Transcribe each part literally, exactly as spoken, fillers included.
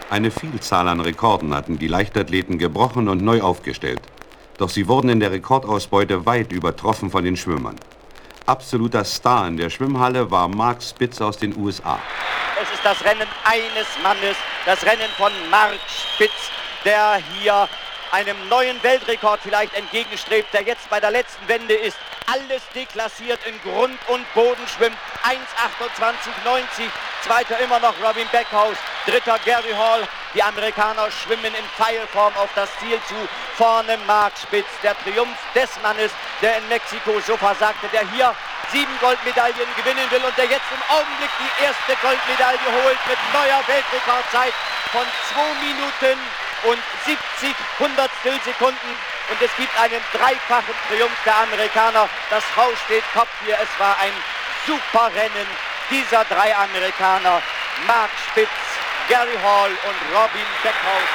Eine Vielzahl an Rekorden hatten die Leichtathleten gebrochen und neu aufgestellt. Doch sie wurden in der Rekordausbeute weit übertroffen von den Schwimmern. Absoluter Star in der Schwimmhalle war Mark Spitz aus den U S A. Es ist das Rennen eines Mannes, das Rennen von Mark Spitz, der hier einem neuen Weltrekord vielleicht entgegenstrebt, der jetzt bei der letzten Wende ist. Alles deklassiert in Grund und Boden schwimmt. eins achtundzwanzig neunzig, zweiter immer noch Robin Beckhaus, dritter Gary Hall. Die Amerikaner schwimmen in Pfeilform auf das Ziel zu. Vorne Mark Spitz, der Triumph des Mannes, der in Mexiko so versagte, der hier sieben Goldmedaillen gewinnen will und der jetzt im Augenblick die erste Goldmedaille holt mit neuer Weltrekordzeit von zwei Minuten und siebzig Hundertstel Sekunden. Und es gibt einen dreifachen Triumph der Amerikaner. Das Haus steht Kopf hier. Es war ein super Rennen dieser drei Amerikaner. Mark Spitz, Gary Hall und Robin Beckhaus.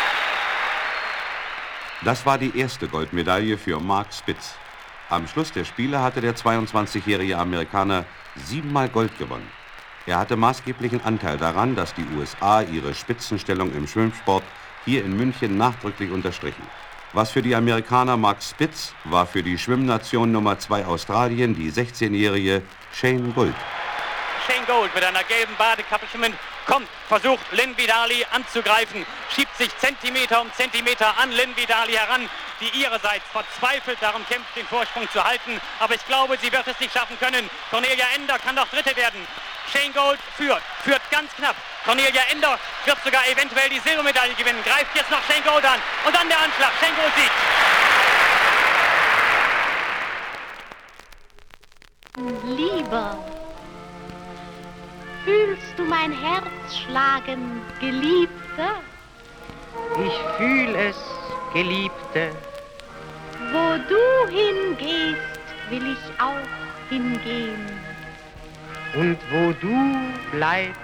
Das war die erste Goldmedaille für Mark Spitz. Am Schluss der Spiele hatte der zweiundzwanzigjährige Amerikaner siebenmal Gold gewonnen. Er hatte maßgeblichen Anteil daran, dass die U S A ihre Spitzenstellung im Schwimmsport hier in München nachdrücklich unterstrichen. Was für die Amerikaner Mark Spitz, war für die Schwimmnation Nummer zwei Australien die sechzehnjährige Shane Gould. Shane Gould mit einer gelben Badekappe schwimmend kommt, versucht Lynn Vidali anzugreifen, schiebt sich Zentimeter um Zentimeter an Lynn Vidali heran, die ihrerseits verzweifelt darum kämpft, den Vorsprung zu halten. Aber ich glaube, sie wird es nicht schaffen können. Cornelia Ender kann doch Dritte werden. Shane Gould führt, führt ganz knapp. Cornelia Ender wird sogar eventuell die Silbermedaille gewinnen. Greift jetzt noch Shane Gould an. Und dann der Anschlag. Shane Gould siegt. Lieber, fühlst du mein Herz schlagen, Geliebte? Ich fühl es, Geliebte. Wo du hingehst, will ich auch hingehen. Und wo du bleibst,